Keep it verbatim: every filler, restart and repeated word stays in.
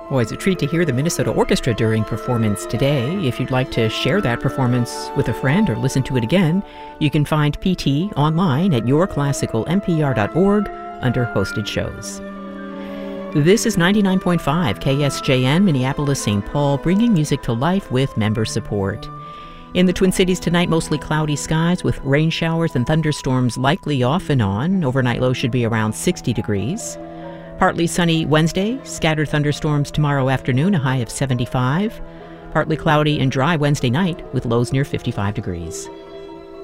Always a treat to hear the Minnesota Orchestra during performance today. If you'd like to share that performance with a friend or listen to it again, you can find P T online at your classical n p r dot org under hosted shows. This is ninety-nine point five K S J N, Minneapolis, Saint Paul, bringing music to life with member support. In the Twin Cities tonight, mostly cloudy skies with rain showers and thunderstorms likely off and on. Overnight low should be around sixty degrees. Partly sunny Wednesday, scattered thunderstorms tomorrow afternoon, a high of seventy-five. Partly cloudy and dry Wednesday night with lows near fifty-five degrees.